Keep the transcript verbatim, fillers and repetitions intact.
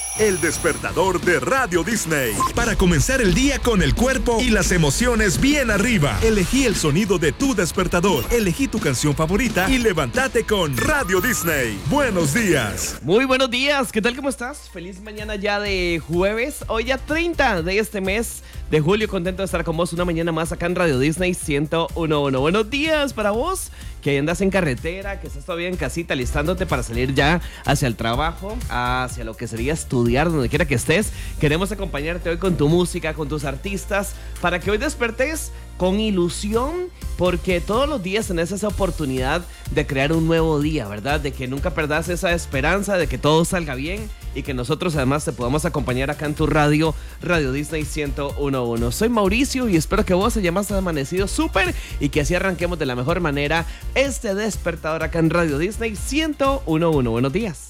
El despertador de Radio Disney. Para comenzar el día con el cuerpo y las emociones bien arriba. Elegí el sonido de tu despertador. Elegí tu canción favorita y levántate con Radio Disney. Buenos días. Muy buenos días. ¿Qué tal? ¿Cómo estás? Feliz mañana ya de jueves. Hoy ya treinta de este mes de julio. Contento de estar con vos una mañana más acá en Radio Disney ciento uno punto uno. Buenos días para vos que andas en carretera, que estás todavía en casita listándote para salir ya hacia el trabajo, hacia lo que sería estudiar, donde quiera que estés. Queremos acompañarte hoy con tu música, con tus artistas, para que hoy despertes con ilusión, porque todos los días tenés esa oportunidad de crear un nuevo día, ¿verdad? De que nunca perdás esa esperanza de que todo salga bien y que nosotros además te podamos acompañar acá en tu radio, Radio Disney ciento uno punto uno. Soy Mauricio y espero que vos hayas amanecido súper y que así arranquemos de la mejor manera este despertador acá en Radio Disney ciento uno punto uno. Buenos días.